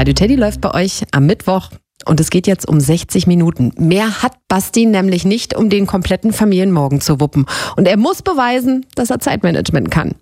Radio Teddy läuft bei euch am Mittwoch und es geht jetzt um 60 Minuten. Mehr hat Basti nämlich nicht, um den kompletten Familienmorgen zu wuppen. Und er muss beweisen, dass er Zeitmanagement kann.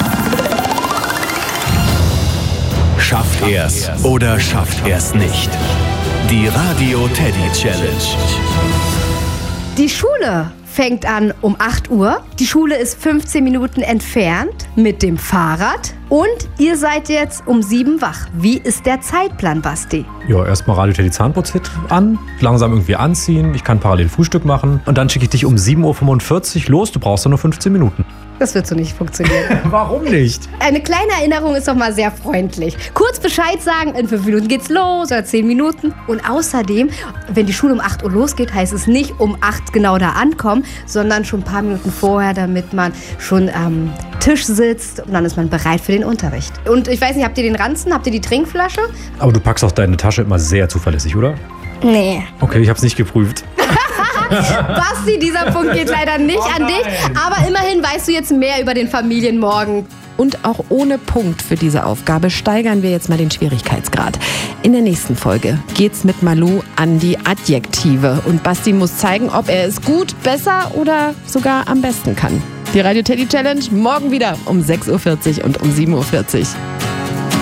Schafft er's oder schafft er's nicht? Die Radio Teddy Challenge. Die Schule fängt an um 8 Uhr. Die Schule ist 15 Minuten entfernt mit dem Fahrrad. Und ihr seid jetzt um 7 wach. Wie ist der Zeitplan, Basti? Ja, erstmal Radio Teddy Zahnputzhit an, langsam irgendwie anziehen. Ich kann parallel Frühstück machen. Und dann schicke ich dich um 7.45 Uhr los. Du brauchst doch nur 15 Minuten. Das wird so nicht funktionieren. Warum nicht? Eine kleine Erinnerung ist doch mal sehr freundlich. Kurz Bescheid sagen, in 5 Minuten geht's los oder 10 Minuten. Und außerdem, wenn die Schule um 8 Uhr losgeht, heißt es nicht um 8 genau da ankommen, sondern schon ein paar Minuten vorher, damit man schon am Tisch sitzt und dann ist man bereit für den Unterricht. Und ich weiß nicht, habt ihr den Ranzen? Habt ihr die Trinkflasche? Aber du packst auch deine Tasche immer sehr zuverlässig, oder? Nee. Okay, ich hab's nicht geprüft. Basti, dieser Punkt geht leider nicht an dich. Aber immerhin weißt du jetzt mehr über den Familienmorgen. Und auch ohne Punkt für diese Aufgabe steigern wir jetzt mal den Schwierigkeitsgrad. In der nächsten Folge geht's mit Malou an die Adjektive. Und Basti muss zeigen, ob er es gut, besser oder sogar am besten kann. Die Radio Teddy Challenge morgen wieder um 6.40 Uhr und um 7.40 Uhr.